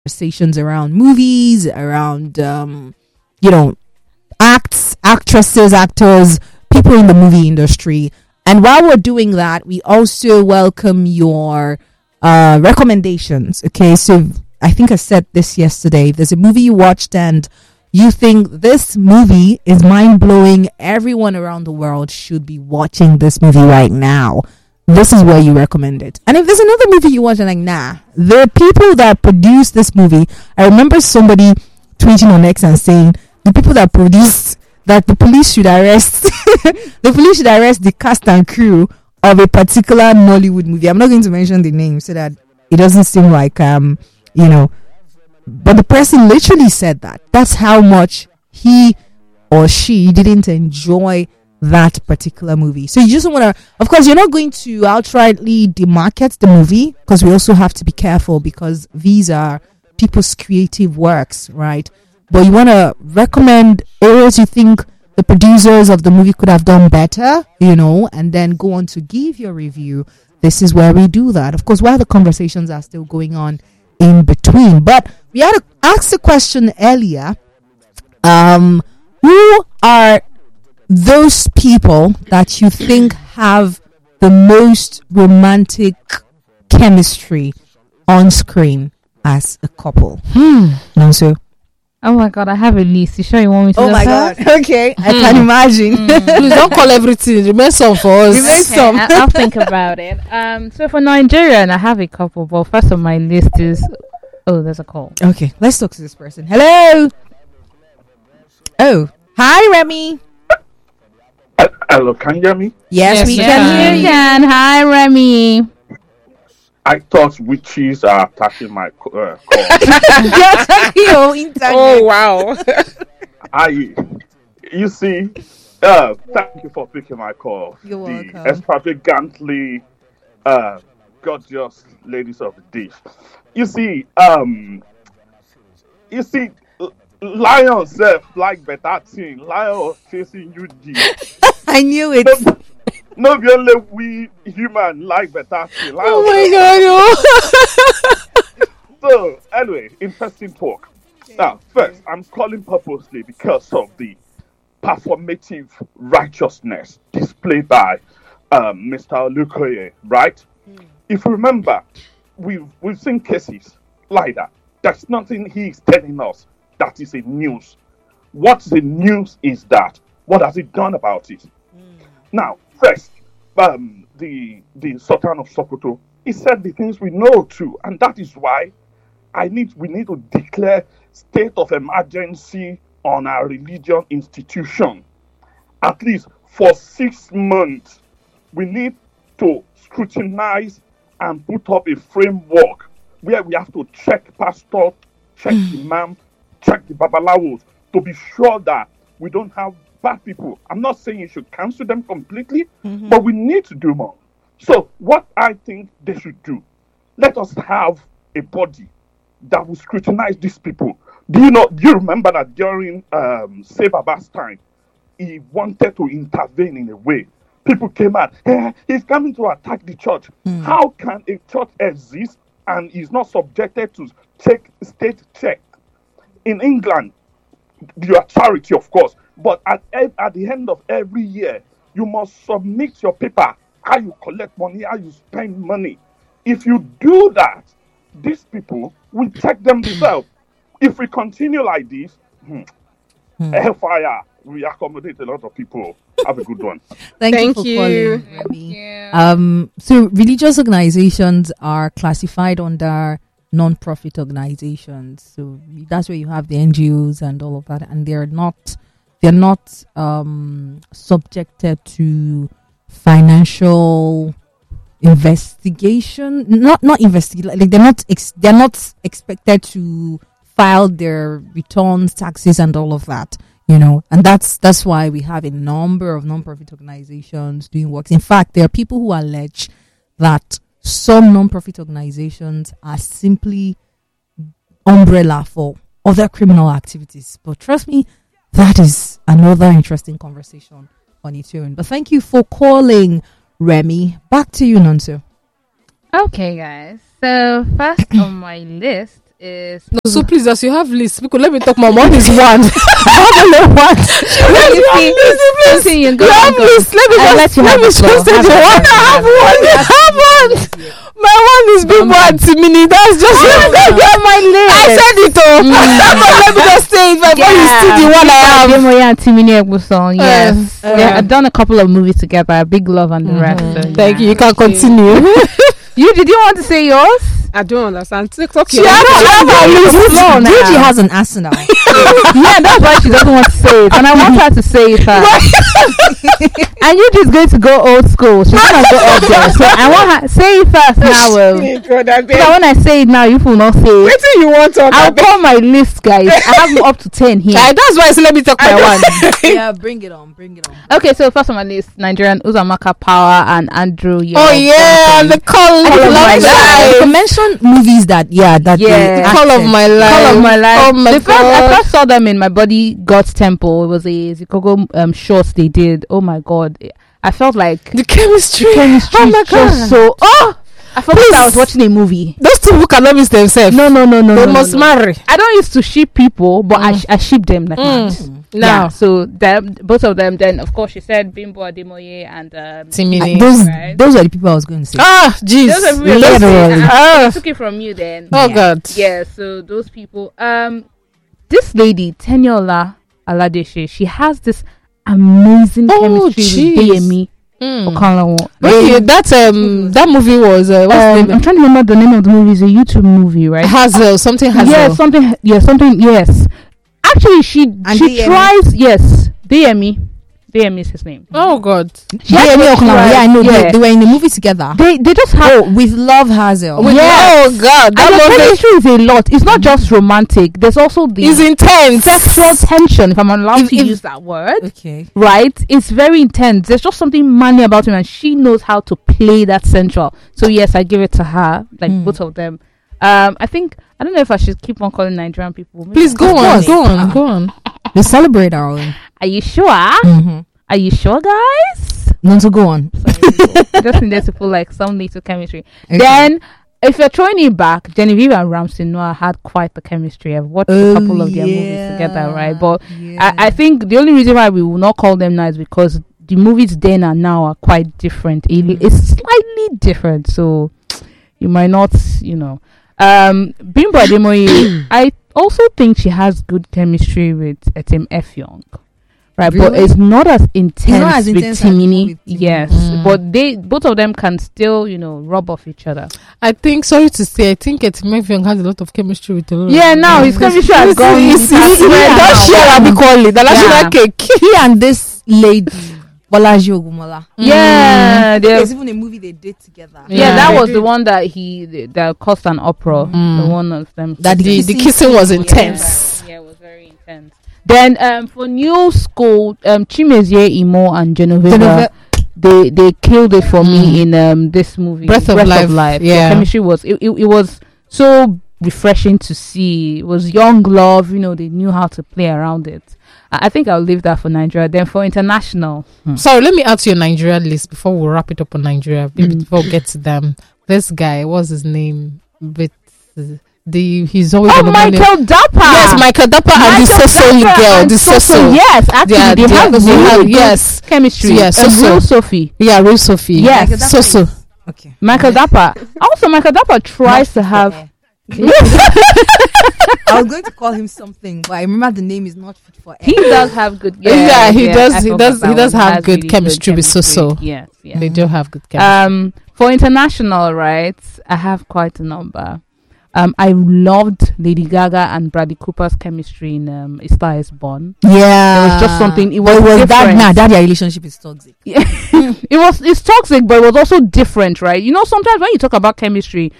conversations around movies, around actresses, actors, people in the movie industry. And while we're doing that, we also welcome your recommendations. Okay, so I think I said this yesterday. If there's a movie you watched and you think this movie is mind blowing, everyone around the world should be watching this movie right now, this is where you recommend it. And if there's another movie you watch and like, nah, the people that produced this movie, I remember somebody tweeting on X and saying the people that produced that the police should arrest the police should arrest the cast and crew of a particular Nollywood movie. I'm not going to mention the name so that it doesn't seem like but the person literally said that. That's how much he or she didn't enjoy that particular movie. So you just want to, of course, you're not going to outrightly demarket the movie, because we also have to be careful, because these are people's creative works, right? But you want to recommend areas you think the producers of the movie could have done better, and then go on to give your review. This is where we do that. Of course, while the conversations are still going on in between. But we had to ask the question earlier, who are those people that you think have the most romantic chemistry on screen as a couple? Nansu? Oh my God, I have a list. You sure you want me to? Oh my God. Okay, I can imagine. Please don't call everything. Remain some for us. Remain some. I'll think about it. So for Nigerian, I have a couple. But first on my list is... Oh, there's a call. Okay, let's talk to this person. Hello. Oh, hi, Remy. Hello, can you hear me? Yes, we can hear you. Hi, Remy. I thought witches are attacking my call. You're attacking your internet. Oh, wow. You see, thank you for picking my call. You're welcome. The extravagantly gorgeous ladies of the dish. You see, lions like better thing. Lion was chasing UG. I knew it. No, we only we human like better thing. Oh my God. So anyway, interesting talk. Now, first, I'm calling purposely because of the performative righteousness displayed by Mr. Olukoye, right? If you remember, we've seen cases like that. There's nothing he's telling us that is a news. What's the news is that what has he done about it? Now, first, the Sultan of Sokoto, he said the things we know too, and that is why we need to declare state of emergency on our religion institution. At least for 6 months, we need to scrutinize and put up a framework where we have to check pastors, check imams, check the babalawos to be sure that we don't have bad people. I'm not saying you should cancel them completely, but we need to do more. So what I think they should do, let us have a body that will scrutinize these people. Do you remember that during Save Abbas time, he wanted to intervene in a way. People came out, he's coming to attack the church. How can a church exist and is not subjected to state check? In England, your charity, of course, but at the end of every year, you must submit your paper, how you collect money, how you spend money. If you do that, these people will check themselves. If we continue like this, hellfire, we accommodate a lot of people. Have a good one. Thank you for calling, Remy. So religious organizations are classified under non-profit organizations. So that's where you have the NGOs and all of that, and they're not subjected to financial investigation. Not investigate. Like they're not expected to file their returns, taxes, and all of that. And that's why we have a number of non-profit organizations doing works. In fact, there are people who allege that some non-profit organizations are simply umbrella for other criminal activities. But trust me, that is another interesting conversation on its own. But thank you for calling, Remy. Back to you, Nonso. Okay, guys. So first on my list is. No, so please, as you have lists, because let me talk. My one is one. I have only one. Let me have list, please. You You have list. Let me just say the one. I have one. I have one. My one is big one to mini. That's just my list. I said it all. Let me just say it before you see the one I have. Demoye and Timini Egbuson. Yes. Yeah. I've done a couple of movies together. Big Love and the rest. So, Thank you. You can continue. Did you want to say yours? I don't understand. TikTok. She has an arsenal. Yeah, that's why she doesn't want to say it, and I want her to say it first. And you just going to go old school. She's gonna go up there. So I want her say it first now. So when I say it now, you will not say it. What do you want to I'll call my list, guys. I have up to 10 here. That's why I said let me talk my one. Yeah, bring it on. Okay, so first on my list, Nigerian Uzamaka Power and Andrew. Oh yeah, the call of my life. You mentioned movies that Yeah. Call of my life. Call of my life. Oh my I god. first saw them in My Body God's Temple. It was a Zikogo short they did. Oh my god, I felt like The chemistry. chemistry Oh my is just god. so. I felt like I was watching a movie. Those two who cannot miss themselves. No. They must marry. I don't used to ship people, but I ship them like that. Now, Yeah, so both of them. Then of course she said Bimbo Ademoye and Timini. Right. Those are the people I was going to say. Jeez. Those are really Literally. I took it from you then. Oh god. Yeah, so those people. This lady Teniola Aladeshe, she has this amazing chemistry jeez. with DME Okanlawo. That movie was what's the name? I'm trying to remember the name of the movie. It's a YouTube movie, right? Hazel. Something Hazel. Something. Yes. Actually, she DME? tries. Yes, DME. DME is his name. Oh god. Yeah, I know. Yeah. They were in the movie together. They just have. With Love Hazel. Yes. Oh god. That And the was chemistry is a lot. It's not just romantic. There's also the is intense. sexual tension, if I'm allowed to If- use that word. Okay. Right? It's very intense. There's just something manly about him, and she knows how to play that sensual. So yes, I give it to her. Like both of them. I think I don't know if I should keep on calling Nigerian people. Maybe Please go I- on. Go on. They celebrate our own. Are you sure? Mm-hmm. Are you sure, guys? No, to go on. I just need to put like some little chemistry. Okay. Then, if you're throwing it back, Genevieve and Ramsey Noah had quite the chemistry. I've watched a couple of their movies together, right? But I think the only reason why we will not call them now is because the movies then and now are quite different. It's slightly different, so you might not, Bimbo Ademoye, I also think she has good chemistry with Etim Effiong. Right, but Really? it's not as intense, intense with as Timini. with Timini. Yes, but both of them can still, rub off each other. I think sorry to say, I think Etimeffiong has a lot of chemistry with a lot of Yeah, now his chemistry has gone. Don't share and equally. The national cake. He and this lady, Bolaji Ogumola. Yeah, There's even a movie they did together. yeah, that Yeah. was the one that caused an uproar. The one of them. That The kissing was intense. Yeah, it was very intense. Then for new school, Chimezie Imo and Genoveva, they killed it for me in this movie, Breath of Life. Yeah. The chemistry was it was so refreshing to see. It was young love, they knew how to play around it. I think I'll leave that for Nigeria. Then for international, Sorry, let me add to your Nigeria list before we wrap it up on Nigeria. Before we get to them, this guy, what's his name? But he's always on the money. Michael Dapper. Yes, Michael Dapper and the Soso girl, the Soso. Yes, actually, they have really good yes, chemistry. Yeah, Soso. Real Sophie. yeah, Real Sophie. Yes. Michael Dapper Soso. Okay. Michael Dapper. Also, Michael Dapper tries to have. I was going to call him something, but I remember the name is not fit for He does have good. He does. I He forgot does. that He does one. have Has good really chemistry with Soso. Yes. Yes. They do have good chemistry. For international, right? I have quite a number. I loved Lady Gaga and Bradley Cooper's chemistry in A Star Is Born. Yeah. There was just something. It was that different. that their relationship is toxic. It's toxic, but it was also different, right? Sometimes when you talk about chemistry,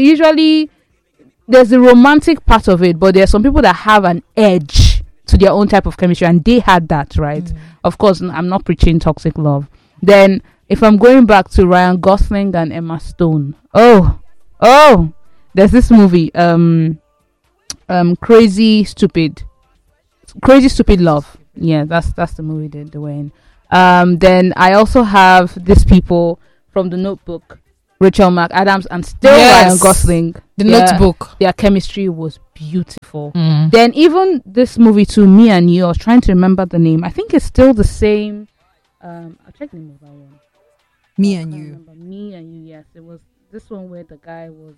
there's the romantic part of it, but there are some people that have an edge to their own type of chemistry, and they had that, right? Of course, I'm not preaching toxic love. Then, if I'm going back to Ryan Gosling and Emma Stone, there's this movie, Crazy Stupid Love. Yeah, that's the movie they were in. Then I also have these people from The Notebook, Rachel McAdams and still Yes. Ryan Gosling. The Their- Notebook. Their chemistry was beautiful. Mm. Then even this movie too, Me and You, I was trying to remember the name. I think it's still the same. I'll check the name of that one. Me I and can't You. remember. Me and You, yes. It was this one where the guy was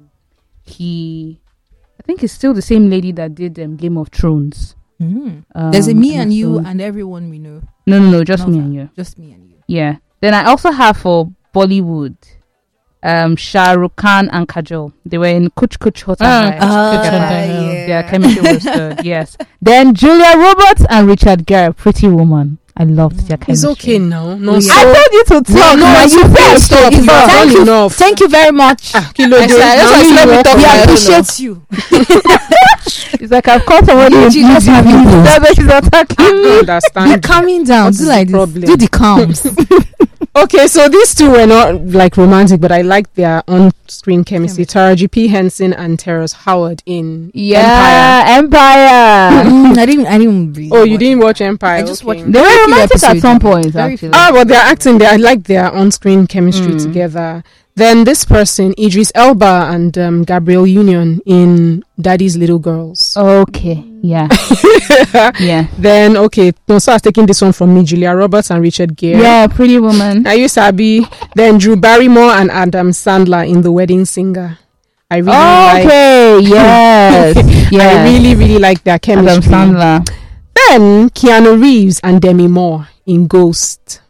I think it's still the same lady that did Game of Thrones. There's a Me and and You so- and Everyone We Know. No, just Me Not and that. You. Just Me and You. Yeah. Then I also have for Bollywood, Shah Rukh Khan and Kajol. They were in Kuch Kuch Hota Hai. yeah. Their chemistry was good. Yes. Then Julia Roberts and Richard Gere, Pretty Woman. I loved their It's chemistry. okay now. No, Yeah. so I told you to talk. no, now it's you okay. first. Stop. You have Thank done you. enough. Thank you very much. Kilo I Joe, said- now that's you why I walk said we away, I don't know. appreciate you. It's like I've caught somebody in You just have PG. people. That's why she's attacking I me. don't Be understand. calming down. What's Do the like this. problem? Do the calms. Okay, so these two were not like romantic, but I liked their on-screen chemistry. Taraji P. Henson and Terrence Howard in Empire. Yeah, Empire. I didn't really Oh, you watch didn't it. watch Empire? I just okay. watched They were Very few romantic at episodes some of it. point, Very actually. few. But they're acting. I like their on-screen chemistry together. Then this person, Idris Elba and Gabrielle Union in Daddy's Little Girls. Okay, yeah. Yeah. Then okay, no, so I was taking this one from me, Julia Roberts and Richard Gere. Yeah, Pretty Woman. Are you Sabi? Then Drew Barrymore and Adam Sandler in The Wedding Singer. I really like. Okay, yes. Yeah. I really, really like their Adam chemistry. Sandler. Then Keanu Reeves and Demi Moore in Ghost.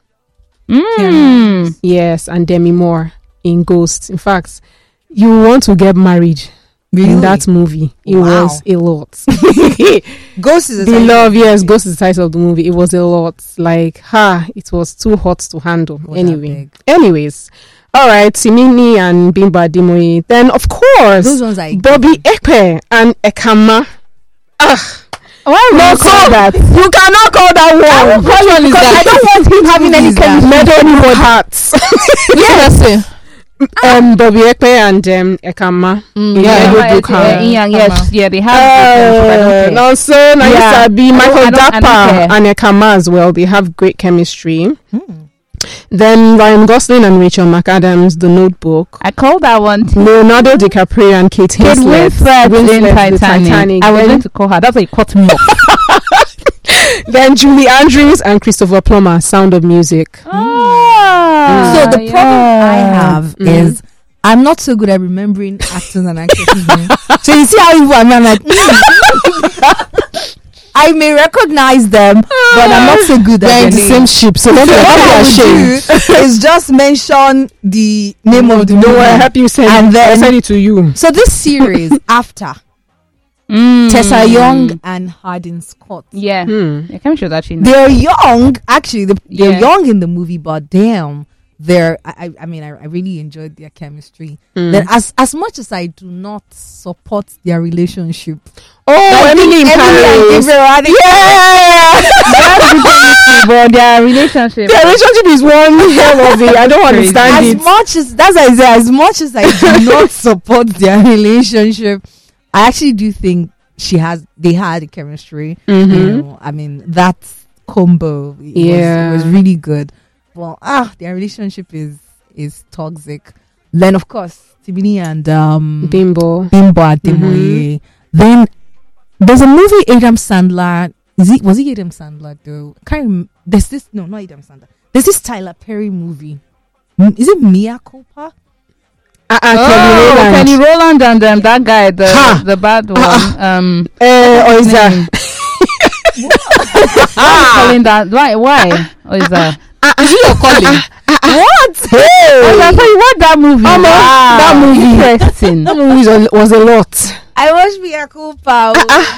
Yes, and Demi Moore in Ghost. In fact, you want to get married in that movie. It Wow. was a lot. Ghost is The love, yes, Ghost is the title of the movie. It was a lot. Like, it was too hot to handle. Anyways. All right, Simini and Bimba Dimoye. Then, of course, Those ones I Bobby Ekpe and Ekama. Why would you call that? You cannot call that one. Which one is Because that? I don't want him having any Who is that? chemistry with anyone hearts. Yes. Bobby Ekpe and Ekama. Yes, yeah, they have. No, so now you Yeah. sabi Michael I don't Dapper care. and Ekama as well. They have great chemistry. Then Ryan Gosling and Rachel McAdams, The Notebook. I call that one too. Leonardo DiCaprio and Kate Kate Winslet, Winslet in the Titanic. I was going to call her. That's why you cut me off. Then Julie Andrews and Christopher Plummer, Sound of Music. So the problem I have is I'm not so good at remembering actors and actresses' names. So you see how evil I'm like, I may recognize them, but I'm not so good at They're their in the same names. ship, so So don't what I be ashamed. would do is just mention the name of the Don't worry, I movie. help you send And it. then- I send it to you. So this series after Tessa Young and Hardin Scott. Yeah. Hmm. Yeah, chemistry was actually nice. They're young, actually. They're Yeah. young in the movie, but damn, I mean, I really enjoyed their chemistry. Then, as much as I do not support their relationship, Oh, Emily in Paris. But their relationship. Their relationship is one hell of it. I don't Crazy. understand as it. much as that's why I say, as much as I do not support their relationship, I actually do think they had a chemistry. You know, I mean, that combo was really good. Well, their relationship is toxic. Then of course Tibini and Bimbo. Ademoye. Then there's a movie Adam Sandler. Was it Adam Sandler though? Can't remember. There's this not Adam Sandler. There's this Tyler Perry movie. Is it Mia Culpa? Kenny Rowland and that guy, the bad one. Or is that? Calling that why? Or is that? Is it your calling? What? I was like, what that movie? That movie. Interesting. That movie was a lot. I watched Mia Culpa.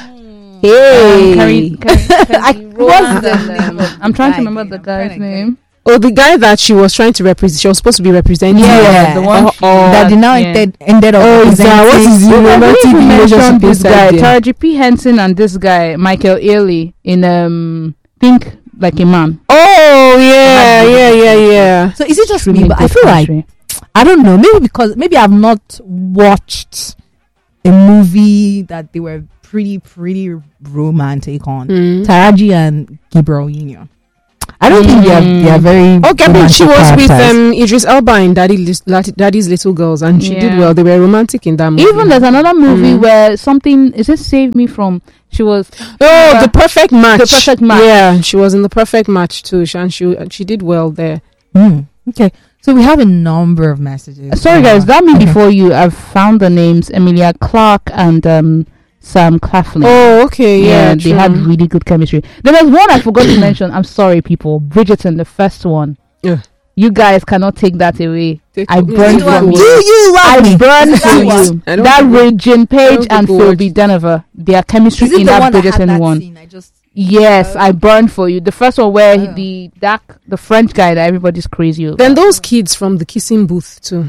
Hey. What's the name of I'm the trying to guy remember again? the I'm guy's trying to name. Oh, the guy that she was trying to represent. She was supposed to be representing. Yeah, the one that they now ended up. Oh, is that what is the romantic relationship this guy, inside there? Taraji P. Henson and this guy, Michael Ealy in Think Like a Man. Oh, yeah. So is it just Really me? But I good feel like country. I don't know. Maybe I've not watched a movie that they were pretty romantic on. Taraji and Gabriel Union. I don't think they are very. Okay, but she was with characters. Idris Elba in Daddy's Little Girls, and she did well. They were romantic in that movie. Even there's another movie where something is it Save Me From? She was The Perfect Match. The Perfect Match. Yeah, she was in The Perfect Match too, and she did well there. Okay, so we have a number of messages. Sorry guys, that me before you. I've found the names Emilia Clarke and Sam Claflin. Oh, okay, yeah, they had really good chemistry. There was one I forgot to mention. I'm sorry, people. Bridgerton, the first one. Yeah. You guys cannot take that away. I Do burned you for want you. me? Do you love I me? burned for you. I don't That think- Regine Page think and we Phoebe watched. Denver, their chemistry Is it in the that one that had Bridgerton that one. scene? I just Yes, I burned for you. The first one where the French guy that everybody's crazy over. Then those kids from the kissing booth too.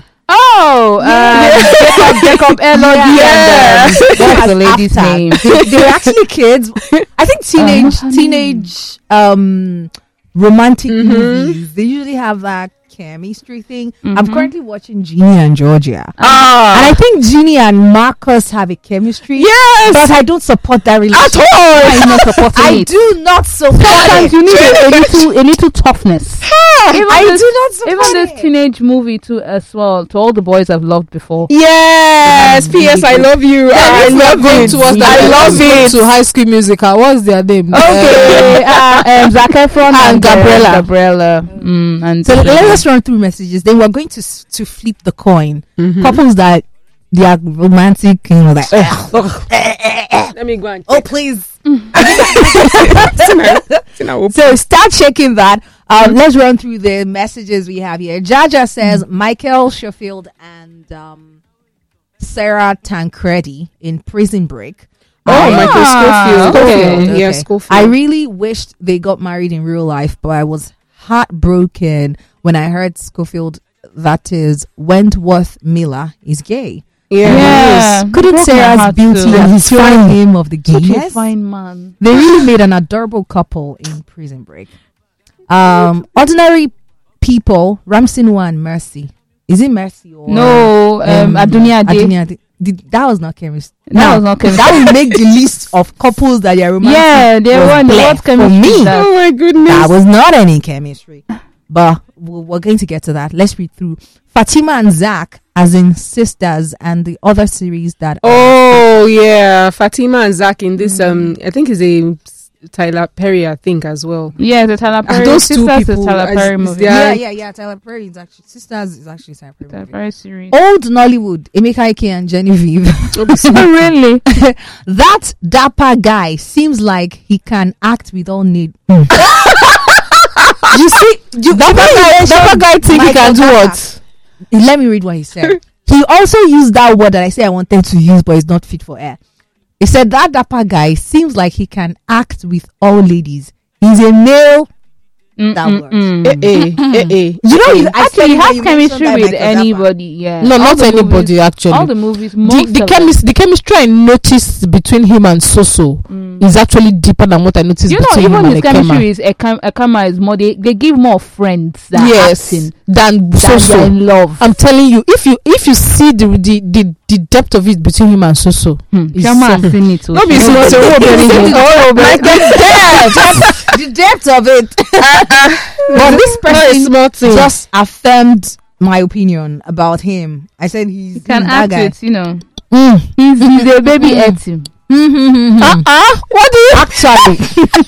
Jacob Elordi and what's the lady's After. name? They were actually kids. I think teenage romantic movies. They usually have that chemistry thing. I'm currently watching Ginny and Georgia. And I think Ginny and Marcus have a chemistry. Yes, But I don't support that relationship. at all. I'm not supporting I it. do not support Sometimes it. you need a little toughness. Even I this- do not support Even this it. teenage movie too, as well. To all the boys I've loved before. Yes, P.S. I love you. I love it. I love it. To High School Musical. What's their name? Okay, Zac Efron and Gabriella. And So let's run through messages. Then we're going to flip the coin. Couples that they are romantic, like Let me go and oh please. check. So start checking that. Let's run through the messages we have here. Jaja says Michael Sheffield and Sarah Tancredi in Prison Break. Michael Scofield. Schofield. Yeah, Okay. Scofield. I really wished they got married in real life, but I was heartbroken when I heard Schofield, that is Wentworth Miller, is gay. Yeah. Couldn't Broke my Sarah's heart beauty too. and his fine name of the Such a gayness? fine man. They really made an adorable couple in Prison Break. Ordinary people, Ramsey Noah and Mercy. Is it Mercy or No, Adunia Ade. Adunia Ade? That was not chemistry. That was not chemistry. That would make the list of couples that are romantic. Yeah, they was were in the black what for chemistry me. is that? Oh my goodness. That was not any chemistry. But we're going to get to that. Let's read through. Fatima and Zach, as in sisters, and the other series that. Oh yeah, Fatima and Zach in this. I think is a Tyler Perry. I think as well. Yeah, the Tyler Perry. those two Sisters, people, the Tyler is- Perry is movie. their- Yeah. Tyler Perry is actually sisters is actually Tyler Perry. Tyler movie. Perry series. Old Nollywood, Emeka Ike and Genevieve. Really? That dapper guy seems like he can act with all need. You see, Dapper guy think he can do what? Let me read what he said. He also used that word that I said I wanted to use, but it's not fit for air. He said that dapper guy seems like he can act with all ladies. He's a male. That word. You You know, Actually, he has you chemistry mentioned that with Michael Dapper. anybody. Yeah. No, All not the anybody movies- actually. All the movies, most The of them. chemistry I noticed between him and Soso is actually deeper than what I noticed You know, between even him his and Ekema. chemistry is Ekama is more. They give more friends than Yes, acting. than Than they're Soso. in love. I'm telling you, if you see the depth of it between him and Soso, it's Chioma has some- seen it. No be small thing. The depth of it. But this person small thing. just affirmed my opinion about him. I said he's Can that act guy. it, you know. Mm. He's a baby etim. What do you actually?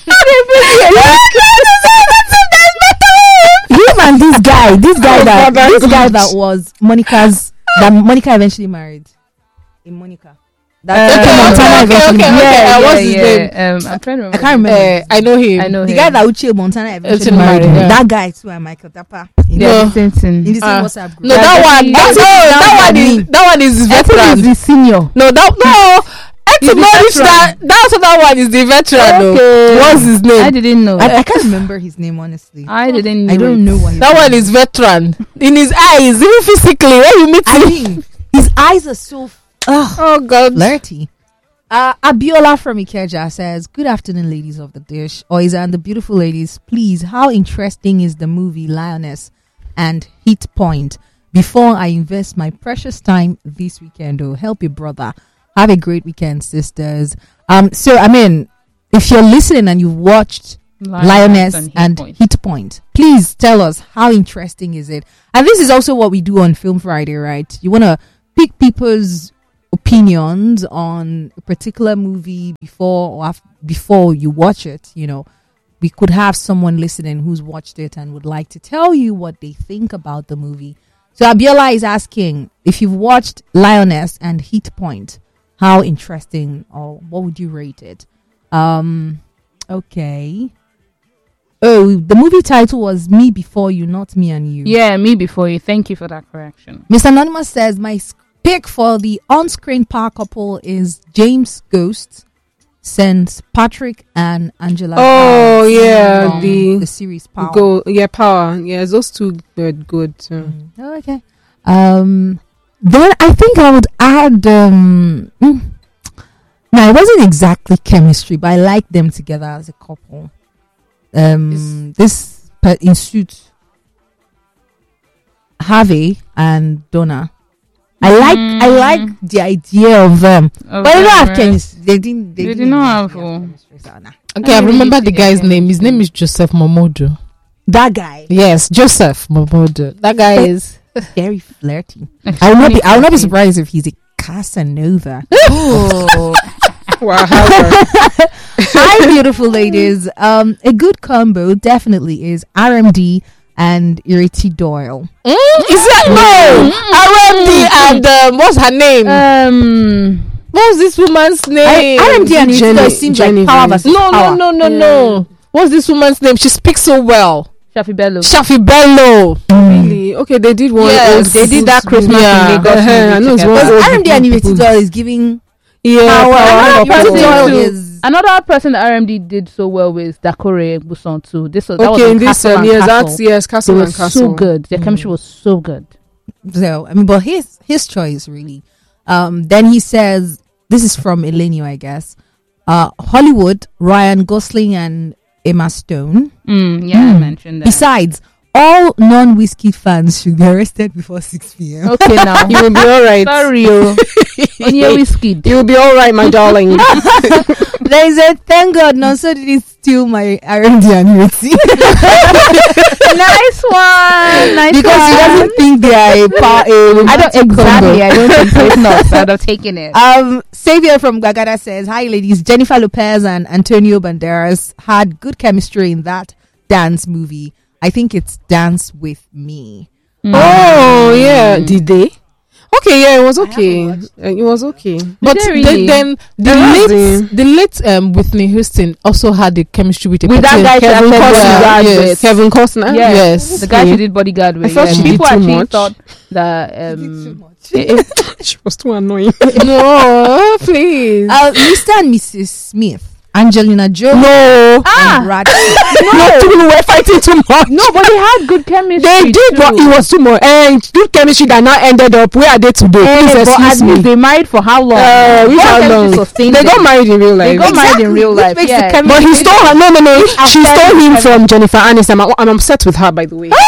Him and this guy that was Monica's, that Monica eventually married. In Monica. Montana eventually married. What's his name? I'm trying to remember. I can't remember. I know him. I know The him. guy that Uche Montana eventually Eventually married. married, yeah. That guy too, and Michael Dapper. In Yeah, the the same thing. in the same Ah. WhatsApp group. No, Yeah, that one. that's That one is Etim veteran. is the senior. No, He's the that other one is the veteran. Okay. What's his name? I didn't know. I can't remember his name honestly. I didn't know. I don't know what his That name one is veteran. In his eyes, even physically, when you meet I him. mean, his eyes are so Oh God. flirty. Abiola from Ikeja says, "Good afternoon, ladies of the dish. Oiza and the beautiful ladies. Please, how interesting is the movie Lioness and Hit Point? Before I invest my precious time this weekend, help your brother. Have a great weekend, sisters." So I mean, if you're listening and you've watched Lioness and Hit Point. Please tell us, how interesting is it? And this is also what we do on Film Friday, right? You want to pick people's opinions on a particular movie before you watch it. You know, we could have someone listening who's watched it and would like to tell you what they think about the movie. So Abiola is asking, if you've watched Lioness and Hit Point, how interesting, or what would you rate it? Okay. Oh, the movie title was Me Before You, not Me and You. Yeah, Me Before You. Thank you for that correction. Mr. Anonymous says, my pick for the on-screen power couple is James Ghost, St. Patrick and Angela. Oh, yeah. The series Power. Power. Yeah, those two were good too. Oh, okay. Then I think I would add... no, it wasn't exactly chemistry, but I liked them together as a couple. In Suits, Harvey and Donna. I like the idea of them, but they don't have chemistry. They did not have. Okay, I remember the guy's name. His name is Joseph Momodu. That guy, yes, Joseph Momodu. That guy is very flirty. I will not be surprised if he's a Casanova. Wow. Hi, beautiful ladies. A good combo definitely is RMD and Iriti Doyle. Is that RMD and what's her name? What's this woman's name? RMD and Iriti Doyle seems like power versus power. No. What's this woman's name? She speaks so well. Shafi Bello. Really? Okay, they did one. Yes, they did that Christmas in Lagos. I know RMD and Iriti Doyle is giving. Another person that RMD did so well with Dakore Buson too. Castle and Castle. So good. Their chemistry was so good. So but his choice really. Then he says, this is from Elenio, I guess. Hollywood, Ryan Gosling and Emma Stone. I mentioned that. Besides, all non-whiskey fans should be arrested before 6 p.m. Okay, now you will be all right. Sorry, only whiskey. You will be all right, my darling. They said, thank God, Nonso didn't steal my R&D annuity. Nice one. Because he doesn't think they are I don't think so. It's not. So I'd have taken it. Xavier from Gagada says, hi ladies, Jennifer Lopez and Antonio Banderas had good chemistry in that dance movie. I think it's Dance With Me. Oh, yeah. Did they? Okay, yeah, it was okay. It was okay. But then the late Whitney Houston also had a chemistry with that guy Kevin Costner. Yes, the guy she did Bodyguard with. I thought she did too much. Thought that she was too annoying. No, please. Mr. and Mrs. Smith. Angelina Jolie. No. And Brad Pitt. No, people were fighting too much. No, but they had good chemistry. They did, but it was too much. And good chemistry that now ended up. Where are they today? Please excuse me. They married for how long? How long? They got married in real life. They got married in real life. Yeah. But he stole her. No. She stole him from Jennifer Aniston. I'm upset with her, by the way.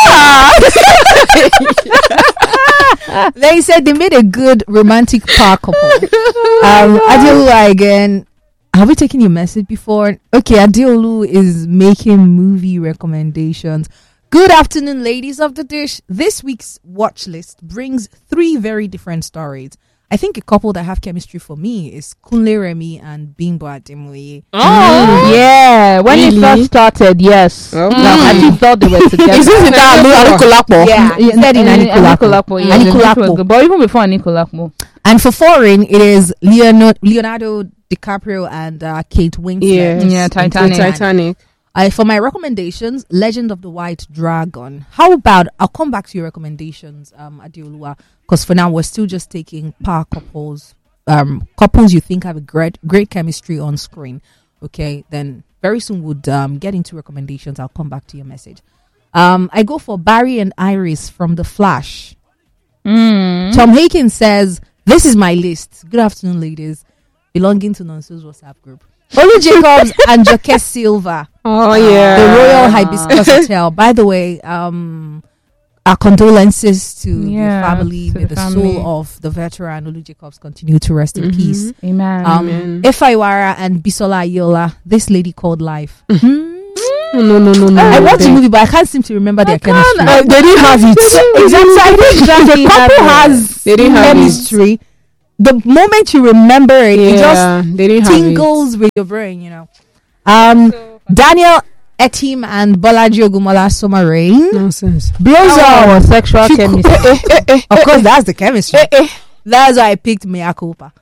They said they made a good romantic power couple. Adeolu again. Have we taken your message before? Okay, Adeolu is making movie recommendations. Good afternoon, ladies of the dish. This week's watch list brings 3 very different stories. I think a couple that have chemistry for me is Kunle Remy and Bimbo Ademoye. Oh, yeah. When it first started, yes. Oh. I actually thought they were together. Is this in Anikulapo? Yeah, he said in Anikulapo. Yeah, Anikulapo. But even before Anikulapo. And for foreign, it is Leonardo DiCaprio and Kate Winslet. Yeah, Titanic. For my recommendations, Legend of the White Dragon. How about, I'll come back to your recommendations, Adeoluwa, because for now we're still just taking power couples, couples you think have a great chemistry on screen. Okay, then very soon we'll get into recommendations. I'll come back to your message. I go for Barry and Iris from The Flash. Tom Haken says, this is my list. Good afternoon, ladies. Belonging to Nonso's WhatsApp group. Olu Jacobs and Joke Silva. Oh, yeah. The Royal Hibiscus Hotel. By the way, our condolences to your family. May the soul of the veteran Olu Jacobs continue to rest in peace. Amen. Efaiwara and Bisola Ayola. This lady called life. No. I watched the movie, but I can't seem to remember their chemistry. They didn't have it. Exactly. The couple has They didn't have chemistry. The moment you remember it, it just they didn't tingles with your brain, Daniel Etim and Bolaji Ogumola Summer Rain Nonsense. blows up sexual chemistry. Of course, that's the chemistry. That's why I picked Mea Culpa.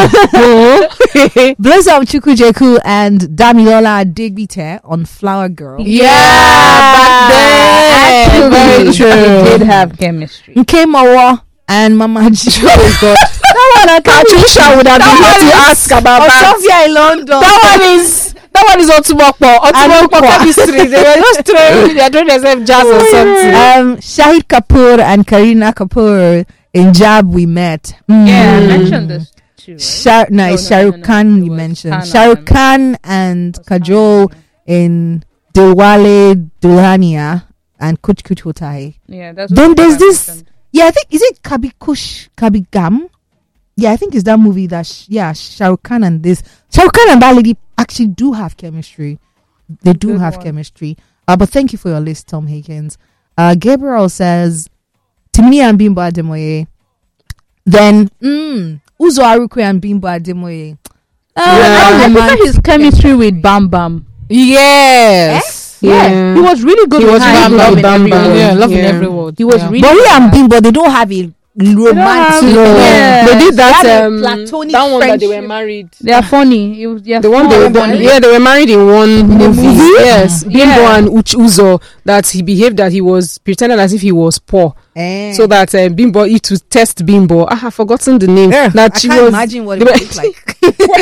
Blows up Chukwujeku and Damilola Digbite on Flower Girl. Back then. Very true. They did have chemistry. Nkemowo and Mama G. Oh God. That one Patricia would have been here to ask about that. Sophia in London. That one is Otumokpo chemistry. They were just they're doing themselves jazz or something. Shahid Kapoor and Kareena Kapoor in Jab We Met. Yeah, I mentioned this too, right? Shah Rukh Khan you mentioned. Shah Rukh Khan and Kajol in Dilwale Dulhania and Kuch Kuch Hota Hai. Yeah, that's then what there's I this mentioned. I think is it Kabikush Kabigam? Yeah, I think it's that movie that Shah Rukh Khan and that lady actually do have chemistry. They do Good have one. chemistry. But thank you for your list, Tom Hakens. Gabriel says Timini and Bimbo Ademoye. Then Uzo Arukwe and Bimbo Ademoye. I prefer his chemistry with Bam Bam. Yes. Yeah, he was really good. He was with Bam Bam. Yeah, loving Yeah. every word. He was Yeah. really. But he and Bimbo, they don't have a romantic. Yeah. They did that. They had a platonic that one that they were friendship. married. They are funny. The one they were married in one movie. Yes, Bimbo and Uzo. That he behaved that he was pretended as if he was poor, so that Bimbo used to test Bimbo. I have forgotten the name. I She can't was. imagine what it looks like.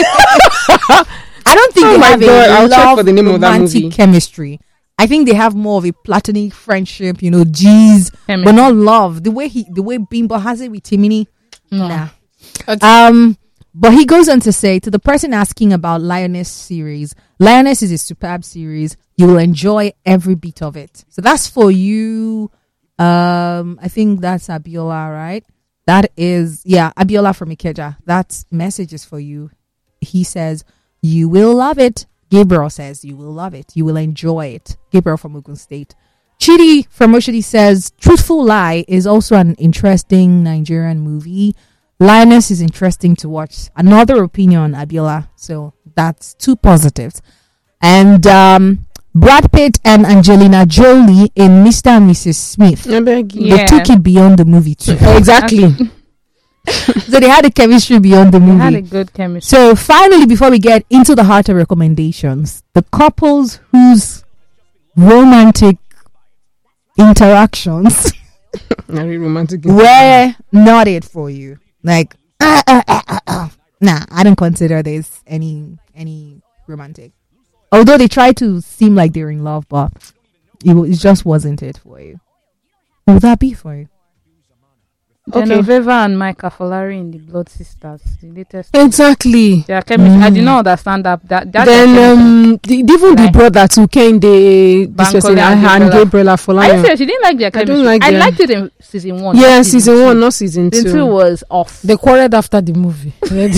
I don't think Oh they my have God, a I'll check love for the name of that romantic movie. chemistry. I think they have more of a platonic friendship, G's, but not love. The way Bimbo has it with Timini, nah. But he goes on to say to the person asking about Lioness series, Lioness is a superb series. You will enjoy every bit of it. So that's for you. I think that's Abiola, right? That is, Abiola from Ikeja. That message is for you. He says, you will love it. Gabriel says, you will love it. You will enjoy it. Gabriel from Ogun State. Chidi from Oshodi says, Truthful Lie is also an interesting Nigerian movie. Lioness is interesting to watch. Another opinion, Abiola. So that's two positives. And Brad Pitt and Angelina Jolie in Mr. and Mrs. Smith. They took it beyond the movie too. Exactly. So they had a chemistry beyond the movie. They had a good chemistry. So finally, before we get into the heart of recommendations, the couples whose romantic interactions Very romantic. were not it for you. Like, nah, I don't consider this any romantic. Although they try to seem like they're in love, but it just wasn't it for you. What would that be for you? Genoveva and Micah Folari in the Blood Sisters, the latest. Exactly. Their chemistry. I did not understand that. That Then even the brother too came this person and Gabriela for I said she didn't like their chemistry. I liked it in season 1. Yeah, season 1, not season 2. Season 2 was off. They quarreled after the movie.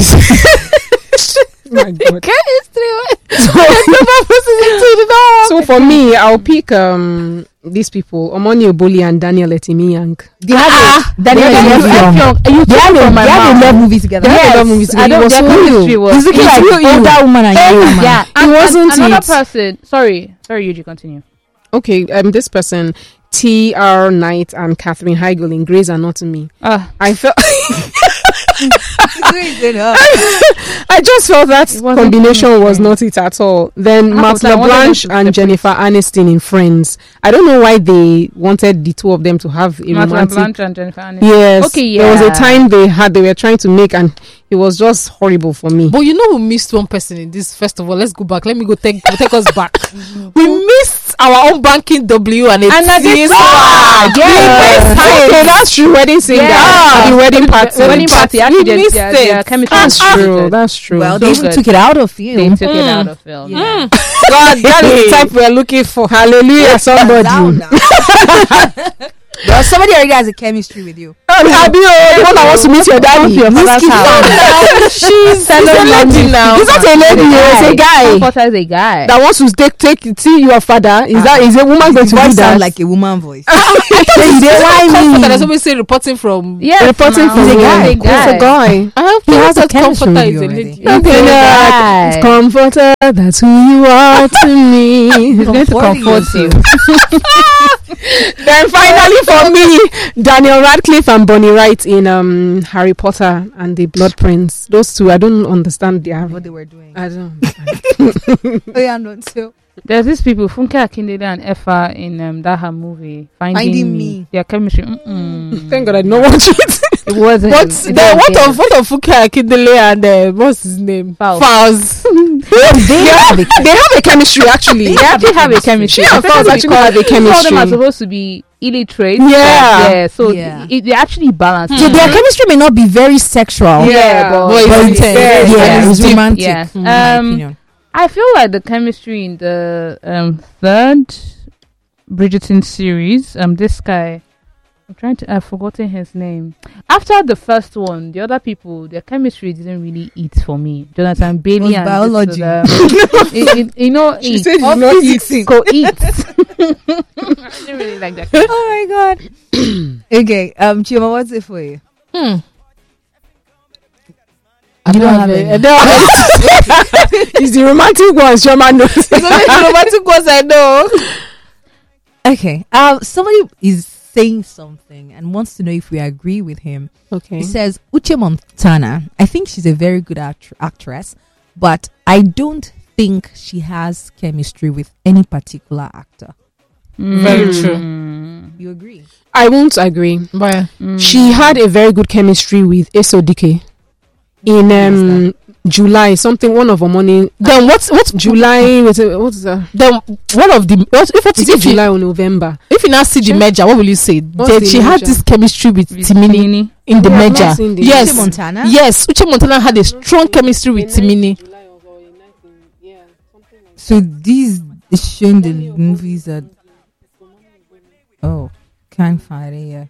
My God. Chemistry. So for me, I'll pick these people, Omoni Oboli and Daniel Etimiyang. They have they have a love movie together. They have a love movie together. It was so real. It's looking like older woman and young woman. Yeah, It wasn't another it. person. Sorry, Yuji, continue. Okay, this person, T.R. Knight and Catherine Heigl in Grey's Anatomy. I felt I just felt that combination was not it at all. Then Matt LeBlanc and Jennifer Aniston in Friends. I don't know why they wanted the two of them to have a Matt romantic. LeBlanc and Jennifer Aniston. Yes. Okay, yeah. There was a time they were trying to make, and it was just horrible for me. But you know, we missed one person in this. First of all, let's go back. Let me go take us back. We missed our own banking W and it's Okay, that's true. Wedding singer. The wedding party. Wedding party. Actually, their chemistry. That's true. Well, they even took it out of film. They took it out of film. Yeah. God, that is the type we're looking for. Hallelujah, somebody. Well, somebody already has a chemistry with you. Abi, the one that wants to meet your daddy. Your father's house. She's a lady now. It's not a lady. It's a guy. Comforter is a guy That wants to take see your father. Is a woman going to do Voice that? sound like a woman voice. Comforter. There's always say reporting from. yeah Reporting from He's a guy. It's a guy. I have He has a chemistry comforter with is you a already. lady. It's comforter. That's who you are to me. he's going to Comforting comfort you. Then finally for me, Daniel Radcliffe and Bonnie Wright in Harry Potter and the Blood Prince. Those two, I don't understand. What they were doing. I don't. Oh yeah, not so. There's these people, Funke Akindele and Effa in that her movie, Finding Me. Their chemistry. Thank God I didn't watch it. It wasn't. But It what of Funke Akindele and what's his name? Fowles. Fowles. They have a chemistry actually. They actually have a chemistry. She and Fowles actually have a Two of them are chemistry. supposed to be illiterate. Yeah. So Yeah. they actually balance. So their chemistry may not be very sexual. Yeah, but But But it's it's, intense. yeah, it's deep. romantic. Yes. in my opinion. I feel like the chemistry in the third Bridgerton series, this guy, I've forgotten his name. After the first one, the other people, their chemistry didn't really eat for me. Jonathan Bailey Was and biology. She eat. said it's not eating. Go eat. I didn't really like that. Oh my god. Okay, Chima, what's it for you? I don't have it. any. I don't have it. It's the romantic ones, Shoma knows. It's only the romantic ones I know. Okay. Somebody is saying something and wants to know if we agree with him. Okay. He says Uche Montana. I think she's a very good actress, but I don't think she has chemistry with any particular actor. Very true. You agree? I won't agree. But She had a very good chemistry with Esodike in July something. One of her morning. then what's July. What's that? then one of the what Is it July or November? if you now see the merger, what will you say? What's That the she had merger? this chemistry with Timini in the Yeah, I've not merger. seen the- Yes, Uche Montana? yes. Uche Montana had a strong chemistry with Timini. So these is showing the movies that. Oh, can't find it. Yeah.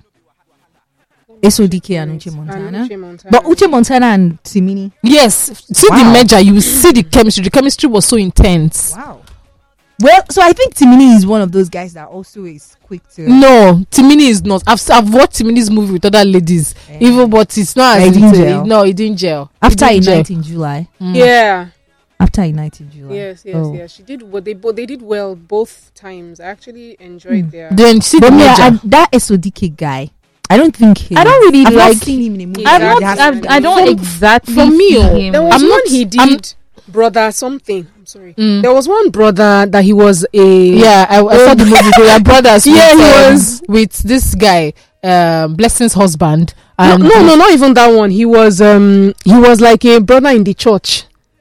Esodike and Uche Montana. But Uche Montana and Timini. Yes, see Wow. the merger, you will see the chemistry. The chemistry was so intense. Wow. Well, so I think Timini is one of those guys that also is quick to. No, Timini is not. I've watched Timini's movie with other ladies, even but it's not It as didn't it's- gel. no, it didn't gel. After It a didn't gel. night in July. Yeah. After a night in July. Yes. Oh. She did what they did well both times. I actually enjoyed their. Then see But the me, merger. that Esodike guy, I don't think he. I don't really I've not like. seen him in a movie. I've that not- has- I don't exactly for me, see oh, him. There was I'm one not- he did, brother something. I'm sorry. Mm. There was one brother that he was a. Yeah, I saw the movie. They were brothers. Yeah, with, he was- with this guy, Blessing's husband. No, And not even that one. He was like a brother in the church.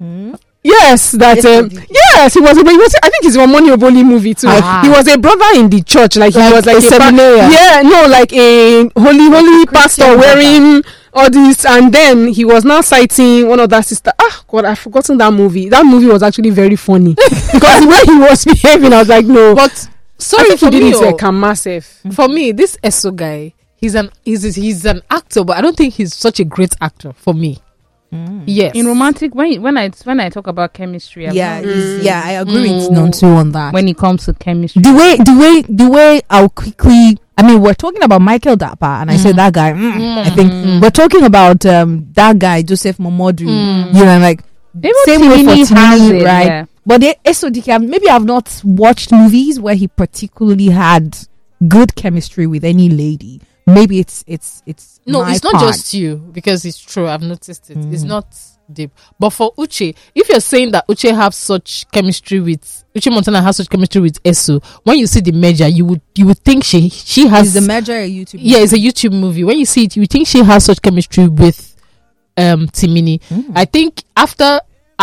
Yes, that Esodike. yes, he was. But he was. I think it's a Money Oboli movie too. Ah. He was a brother in the church. Like he Like was like a seminarian. yeah, no, like a holy pastor Christian wearing all this, and then he was now citing one of that sister. Ah, God, I've forgotten that movie. That movie was actually very funny because the way he was behaving, I was like, no. but I sorry think for he did me, it to oh, a massive. for me, this Eso guy, he's an actor, but I don't think he's such a great actor for me. Yes, In romantic, when I talk about chemistry, Yeah, I agree with Nonso on that. when it comes to chemistry, the way I'll quickly. I mean, we're talking about Michael Dapa, and I said that guy. I think we're talking about that guy Joseph Momodu. You know, like Even same way for Timini has Timini, it, right? yeah. But the Esodike, maybe I've not watched movies where he particularly had good chemistry with any lady. Maybe it's no, my it's not part. just you because it's true. I've noticed it. It's not deep. But for Uche, if you're saying that Uche have such chemistry with Uche Montana has such chemistry with Eso, when you see the merger, you would think she has Is the major a YouTube? yeah, it's a YouTube movie. When you see it, you think she has such chemistry with Timini. I think after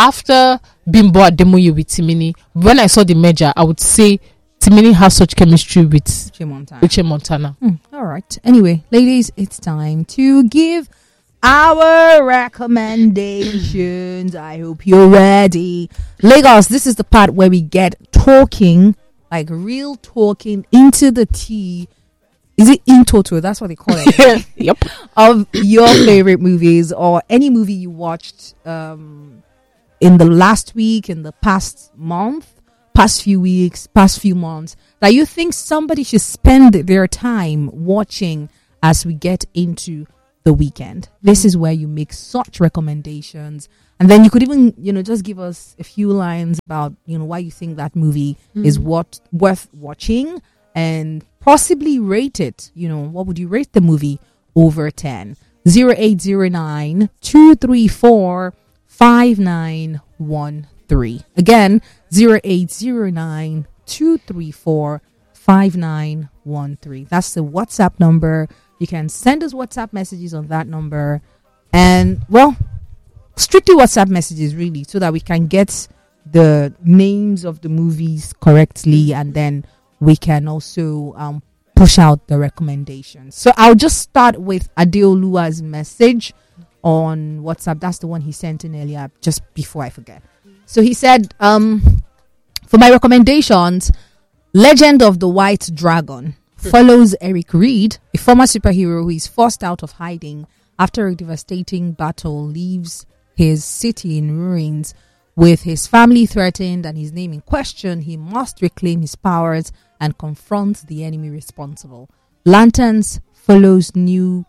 Bimbo Ademoye with Timini, when I saw the merger, I would say Timini has such chemistry with Uche Montana. Uche Montana. All right. Anyway, ladies, it's time to give our recommendations. I hope you're ready. Lagos, this is the part where we get talking, like real talking into the tea is it in total? That's what they call it. Yep. Of your favorite movies or any movie you watched in the last week, in the past month, past few weeks, past few months, that you think somebody should spend their time watching as we get into the weekend. This is where you make such recommendations. And then you could even, just give us a few lines about, why you think that movie is worth watching, and possibly rate it. What would you rate the movie over 10? 0809 234 5913. Again, 0809 234 5913. That's the WhatsApp number. You can send us WhatsApp messages on that number. And, well, strictly WhatsApp messages, really, so that we can get the names of the movies correctly, and then we can also push out the recommendations. So I'll just start with Adeoluwa's message on WhatsApp. That's the one he sent in earlier, just before I forget. So he said, for my recommendations, Legend of the White Dragon follows Eric Reed, a former superhero who is forced out of hiding after a devastating battle leaves his city in ruins. With his family threatened and his name in question, he must reclaim his powers and confront the enemy responsible. Lanterns follows new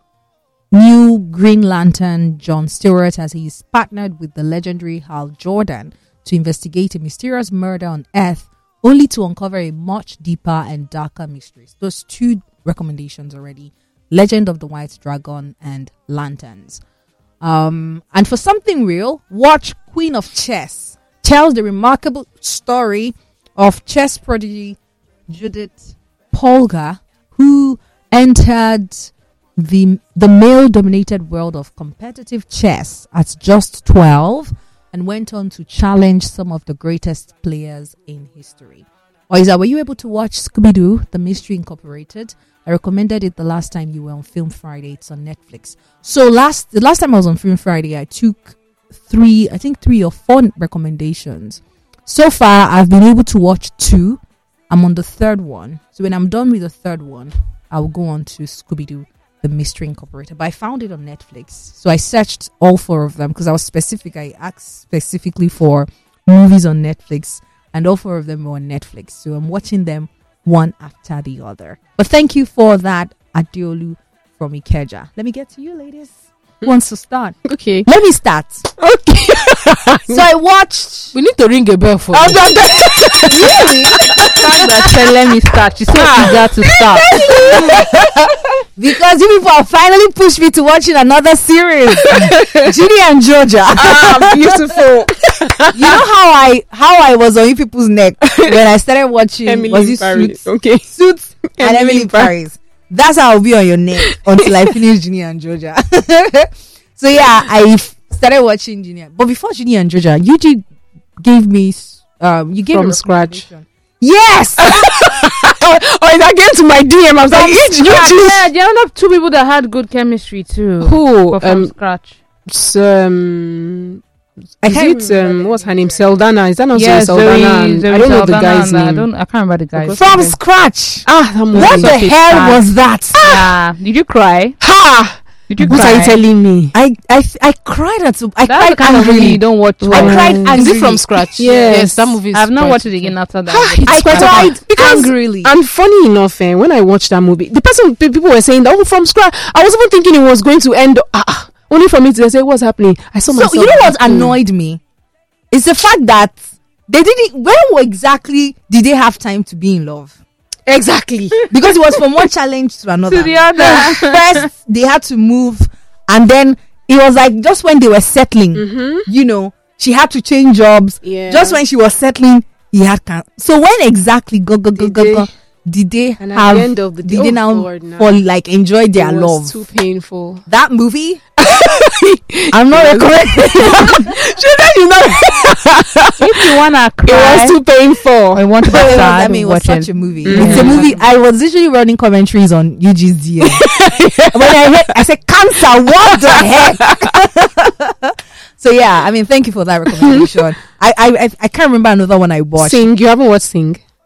Green Lantern John Stewart as he is partnered with the legendary Hal Jordan to investigate a mysterious murder on Earth, only to uncover a much deeper and darker mystery. Those two recommendations already: Legend of the White Dragon and Lanterns. And for something real, watch Queen of Chess. Tells the remarkable story of chess prodigy Judith Polgar, who entered the male-dominated world of competitive chess at just 12 and went on to challenge some of the greatest players in history. Oiza, were you able to watch Scooby-Doo, The Mystery Incorporated? I recommended it the last time you were on Film Friday. It's on Netflix. So the last time I was on Film Friday, I took 3 or 4 recommendations. So far, I've been able to watch 2. I'm on the third one. So when I'm done with the third one, I'll go on to Scooby-Doo, The Mystery Incorporated. But I found it on Netflix. So I searched all 4 of them because I was specific. I asked specifically for movies on Netflix, and all 4 of them were on Netflix. So I'm watching them one after the other. But thank you for that, Adeolu from Ikeja. Let me get to you, ladies. Who wants to start? Okay. Let me start. Okay. So I watched... We need to ring a bell for you. Really? Let me start. She's so eager to start. Because you people have finally pushed me to watching another series. Ginny and Georgia. Beautiful. You know how I was on you people's neck when I started watching Emily in Paris. Suits? Okay. Suits and Emily in Paris. That's how I'll be on your neck until I finish Ginny and Georgia. So yeah, I started watching Ginny. But before Ginny and Georgia, you gave me you gave From a scratch. Yes. And I get to my DM. I was like, Yeah, there are 2 people that had good chemistry too. who? From scratch. I can't Is remember it the what's her name name? Seldana. Is that not Yes, Seldana? Zoe I don't know the Saldana guy's and name. I can't remember the guy's From Okay. scratch. That movie. What the hell was that? Yeah. Did you cry? Ha! Did you What cry? are you telling me? I cried at I That's the cried kind of movie angrily. you don't watch. I twice. cried Is angrily. it from scratch? Yes. That movie is I've not quite watched it okay. again after that. It's quite cried because angrily. And funny enough, when I watched that movie, the people were saying, "Oh, from scratch." I was even thinking it was going to end. Only for me to say, "What's happening?" I saw myself. So you know what laughing. annoyed me? It's the fact that they didn't. When exactly did they have time to be in love? Exactly. Because it was from one challenge to another. To the other. First, they had to move, and then it was like just when they were settling, she had to change jobs. Yeah. Just when she was settling, he had. So when exactly did they And at have? the end of the day, did they now Lord, no. for like enjoy their It love? was too painful. That movie. I'm not recommending. If you wanna It cry, was too painful. I want to be sad. I mean, it was watch such it. a movie. Mm. It's a movie. I was literally running commentaries on UG's DM. When I heard, I said, "Cancer, what the heck?" So yeah, I mean, thank you for that recommendation. I can't remember another one I watched. Sing. You haven't watched Sing?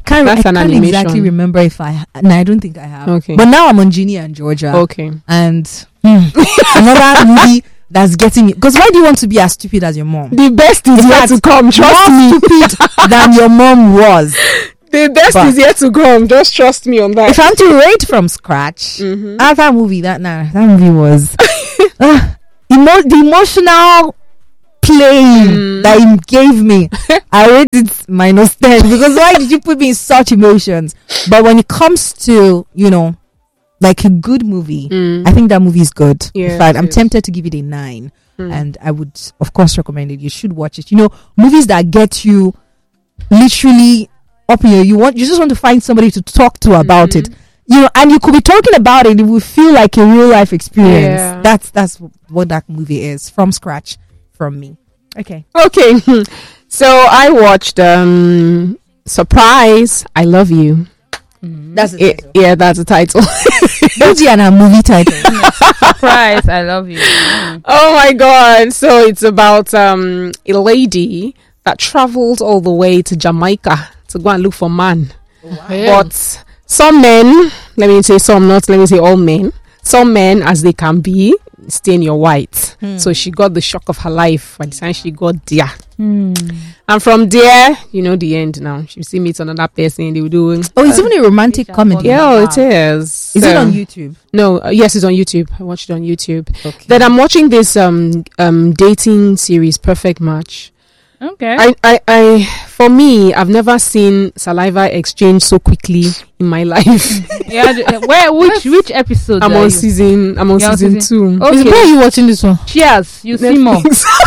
can't That's an animation. exactly remember if I. No, I don't think I have. Okay. But now I'm on Ginny and Georgia. Okay. And another movie that's getting me. Because why do you want to be as stupid as your mom? The best is yet to come. Trust me. More stupid than your mom was. The best is yet to come. Just trust me on that. If I'm to rate from scratch, that movie, that movie was the emotional playing that he gave me. I rate it -10 because why did you put me in such emotions? But when it comes to, you know, like a good movie, I think that movie is good. Yeah, in fact, I'm tempted to give it a 9, and I would, of course, recommend it. You should watch it. You know, movies that get you literally up here. You just want to find somebody to talk to about it. You know, and you could be talking about it. It will feel like a real life experience. Yeah. That's what that movie is from scratch from me. Okay. Okay. So I watched Surprise, I Love You. That's the title. Yeah, that's the title. Boji and her movie title. Surprise, I love you. Oh my god. So it's about a lady that traveled all the way to Jamaica to go and look for man. But some men, let me say some, not let me say all men, some men, as they can be, stain your white. So she got the shock of her life by the time she got there. And from there, you know the end now. She see meet another person, they will do. Oh, it's even a romantic comedy. Yeah, it is. Is it on YouTube? No, yes, it's on YouTube. I watched it on YouTube. Okay. Then I'm watching this dating series, Perfect Match. Okay. I for me, I've never seen saliva exchange so quickly in my life. Yeah. Which episode? I'm on season 2. Okay. Where are you watching this one? Cheers. You see more.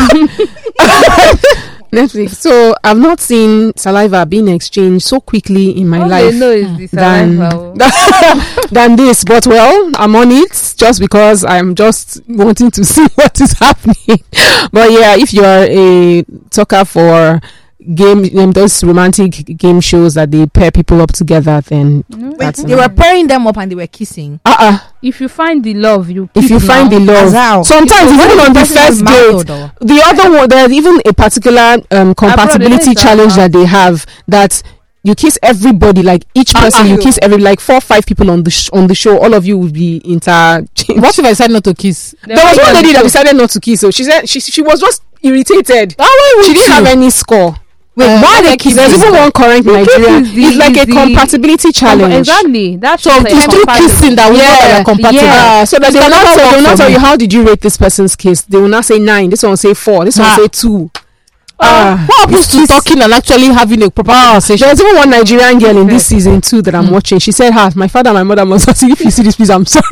Netflix. So I've not seen saliva being exchanged so quickly in my life They know is the saliva. than this. But well, I'm on it just because I'm just wanting to see what is happening. But yeah, if you are a talker for those romantic game shows that they pair people up together, then that's They were pairing them up and they were kissing. If you find the love, if you find the love, sometimes even on the first date, the other one, there's even a particular compatibility challenge that they have, that you kiss everybody, like each person you kiss every, like 4 or 5 people on the show, all of you will be interchanged. What if I decide not to kiss? There was one lady that decided not to kiss, so she said she was just irritated. She didn't have any score. Wait, why they kiss? There's even one current Nigerian. It's like a compatibility challenge. Exactly. That's So it's through kissing that we know that they're compatible. Yeah. So that they will not tell you how did you rate this person's kiss. They will not say 9. This one will say 4. This one will say 2. What happens to talking and actually having a proper conversation? There's even one Nigerian girl in this season 2 that I'm watching. She said, my father and my mother must have seen. If you see this, please, I'm sorry.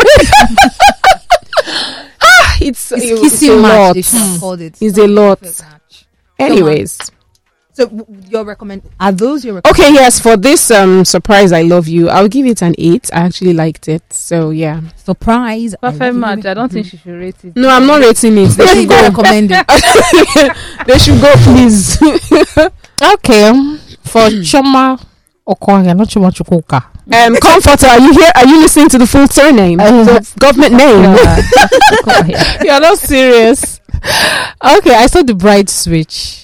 It's kissing match. They should have called it. It's a lot. Anyways. So are those your okay, yes, for this Surprise I Love You, I'll give it an 8. I actually liked it. So yeah. Surprise. Perfect Match. I don't think she should rate it. No, I'm not rating it. They should go recommend it. They should go, please. Okay. For Choma Okoya, not Choma Chukwuka. Comforter, are you here? Are you listening to the full surname? The government name. You're not serious. Okay, I saw The Bride Switch.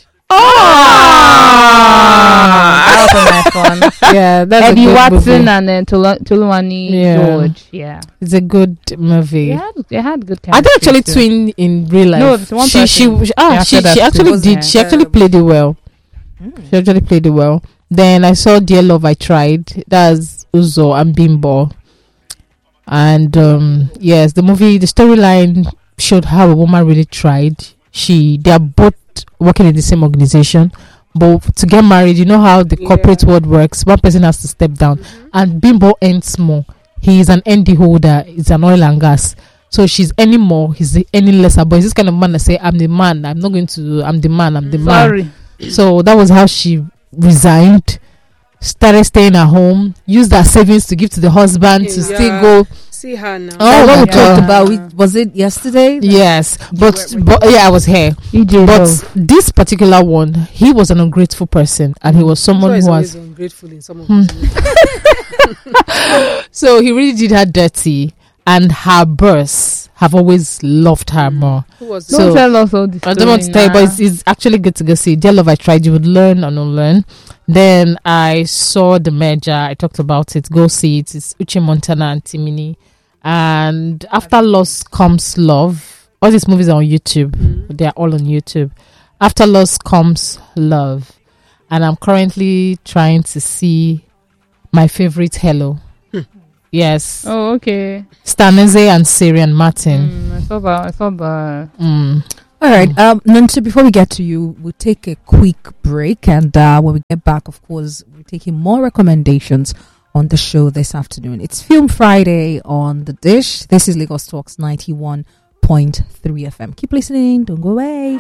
That was a nice one. Yeah, that's Eddie a good Watson movie. and then Toluwani George. Yeah, it's a good movie. They had good. Are they actually too. twin in real life? No, it's one she person. she actually did. She actually played it well. She actually played it well. Then I saw Dear Love I Tried. That's Uzo and Bimbo. And yes, the storyline showed how a woman really tried. They are both working in the same organization, but to get married, you know how the corporate world works. One person has to step down, and Bimbo earns more. He is an ND holder. It's an oil and gas. So she's earning more. He's earning lesser. But it's this kind of man that say, "I'm the man. I'm not going to. I'm the man. I'm the man." So that was how she resigned. Started staying at home. Used her savings to give to the husband to still go. See her now. Oh, what we talked about, was it yesterday? Yes, but yeah, I was here. But this particular one, he was an ungrateful person, and he was someone who was ungrateful in some of so he really did her dirty, and her boss have always loved her more. Who was Don't tell us all this. I don't want to tell you, but it's actually good to go see. Dear Love, I Tried. You would learn and unlearn. Then I saw The Merger. I talked about it. Go see it. It's Uche Montana and Timini. And After Loss Comes Love. All these movies are on YouTube. They are all on YouTube. After Loss Comes Love. And I'm currently trying to see my favorite Hello. Yes. Oh, okay. Staneze and Syrian Martin. I saw that. All right. Nonso, before we get to you, we'll take a quick break. And when we get back, of course, we're taking more recommendations on the show this afternoon. It's Film Friday on The Dish. This is Lagos Talks 91.3 FM. Keep listening. Don't go away.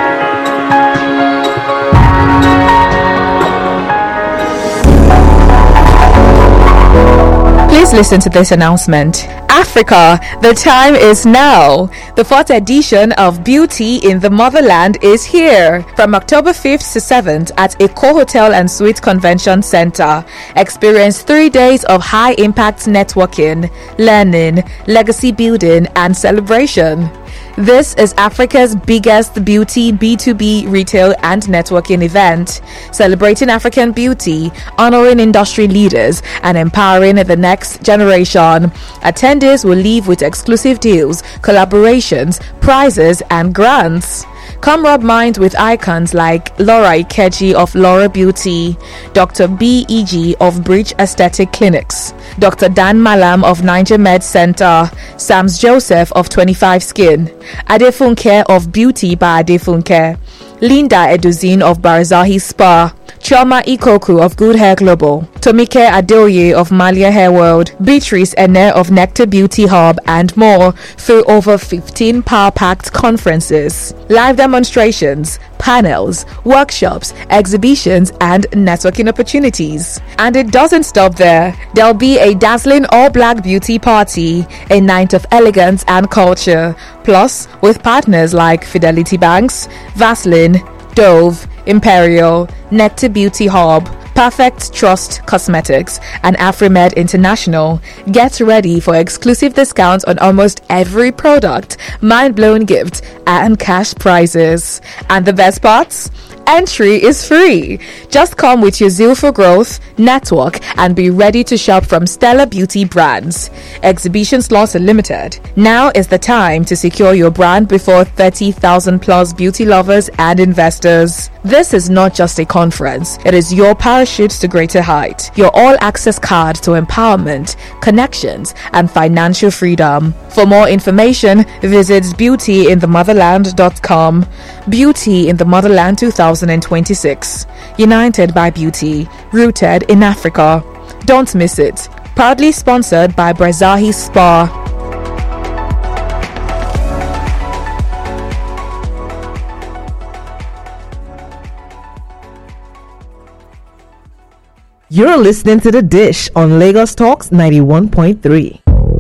Please listen to this announcement. Africa, the time is now. The 4th edition of Beauty in the Motherland is here. From October 5th to 7th at Eko Hotel and Suite Convention Center. Experience 3 days of high-impact networking, learning, legacy building, and celebration. This is Africa's biggest beauty B2B retail and networking event, celebrating African beauty, honoring industry leaders, and empowering the next generation. Attendees will leave with exclusive deals, collaborations, prizes, and grants. Come rub minds with icons like Laura Ikeji of Laura Beauty, Dr. B.E.G. of Bridge Aesthetic Clinics, Dr. Dan Malam of Niger Med Center, Sams Joseph of 25 Skin, Adefunke of Beauty by Adefunke, Linda Eduzin of Barzahi Spa, Chioma Ikoku of Good Hair Global, Tomike Adeoye of Malia Hair World, Beatrice Ene of Nectar Beauty Hub, and more through over 15 power-packed conferences, live demonstrations, panels, workshops, exhibitions, and networking opportunities. And it doesn't stop there. There'll be a dazzling all-black beauty party, a night of elegance and culture, plus with partners like Fidelity Banks, Vaseline, Dove, Imperial, Nectar Beauty Hub, Perfect Trust Cosmetics, and AfriMed International. Get ready for exclusive discounts on almost every product, mind-blowing gifts, and cash prizes. And the best parts? Entry is free. Just come with your zeal for growth, network, and be ready to shop from stellar beauty brands. Exhibition slots are limited. Now is the time to secure your brand before 30,000 plus beauty lovers and investors. This is not just a conference. It is your parachute to greater height. Your all-access card to empowerment, connections, and financial freedom. For more information, visit beautyinthemotherland.com. Beauty in the Motherland 2026. United by beauty, rooted in Africa. Don't miss it. Proudly sponsored by Brazahi Spa. You're listening to The Dish on Lagos Talks 91.3.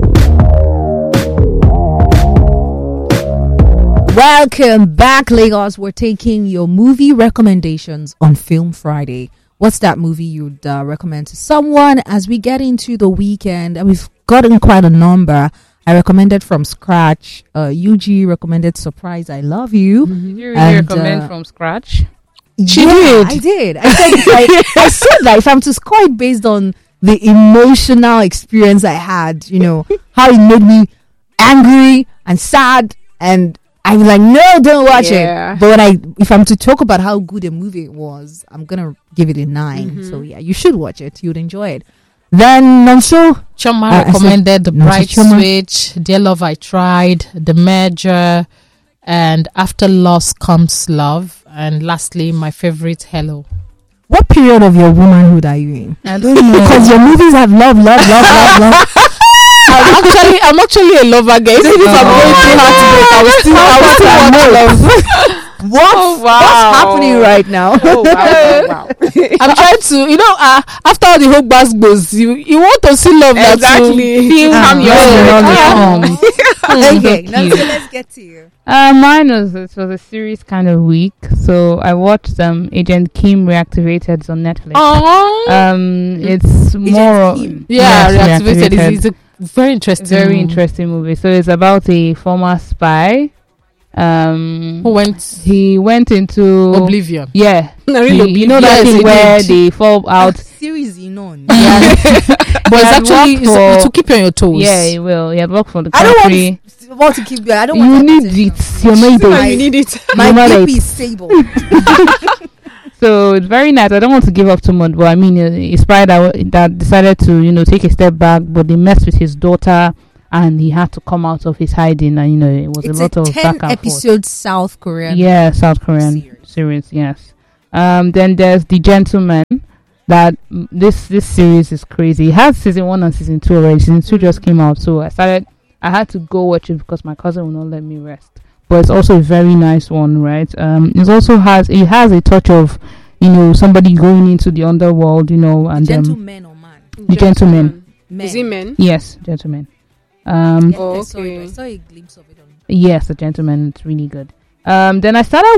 Welcome back, Lagos. We're taking your movie recommendations on Film Friday. What's that movie you'd recommend to someone as we get into the weekend? And we've gotten quite a number. I recommended From Scratch. UG recommended Surprise, I Love You. Did you really recommend From Scratch? She did. I did. I said, I said that if I'm to score it based on the emotional experience I had, you know, how it made me angry and sad, and I was like, no, don't watch it. But if I'm to talk about how good a movie it was, I'm gonna give it a 9. Mm-hmm. So yeah, you should watch it. You'd enjoy it. Then Nonso Choma recommended The Bright Switch, Dear Love, I Tried, The Merger, and After Loss Comes Love, and lastly, my favorite, Hello. What period of your womanhood are you in? I don't know. Because your movies have love. I'm actually a lover, guys. Even if I'm going through heartbreak, I will still want love. What's happening right now? Wow. I'm trying to, after all the whole bass goes, you want to see love exactly. Feel Okay, let's get to you. Mine was a serious kind of week, so I watched Agent Kim Reactivated on Netflix. Oh, it's more Reactivated. It's a Very interesting. Very interesting movie. So it's about a former spy. He went into oblivion. Yeah. You know that thing where they fall out. Series, you know. But it's actually to keep you on your toes. Yeah, it will. He had worked for the country. I don't want to keep you. I don't you want need it. You need it. My baby is stable. So it's very nice. I don't want to give up too much, but I mean, it's pride that decided to, take a step back, but they messed with his daughter, and he had to come out of his hiding, and it was a lot of back and forth. 10-episode South Korean. Yeah, South Korean series. Yes. Then there's The Gentleman. That this series is crazy. It has season 1 and season 2 already. Season 2 just came out, so I had to go watch it because my cousin will not let me rest. But it's also a very nice one, right? It also has a touch of somebody going into the underworld, and gentleman or man? The gentleman. Is he men? Yes, gentleman. Okay. I saw a glimpse of it. Yes, The Gentleman. It's really good. Then I started